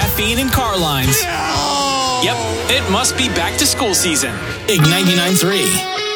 caffeine in car lines. No! Yep, it must be back to school season. Ig 99.3.